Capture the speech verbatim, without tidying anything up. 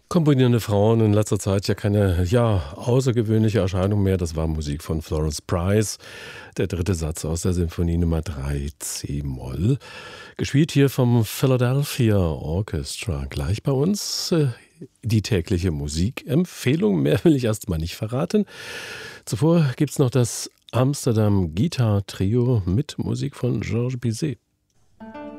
Komponierende Frauen in letzter Zeit ja keine, ja, außergewöhnliche Erscheinung mehr. Das war Musik von Florence Price, der dritte Satz aus der Symphonie Nummer drei C-Moll. Gespielt hier vom Philadelphia Orchestra. Gleich bei uns äh, die tägliche Musikempfehlung. Mehr will ich erst mal nicht verraten. Zuvor gibt's noch das Amsterdam Guitar Trio mit Musik von Georges Bizet.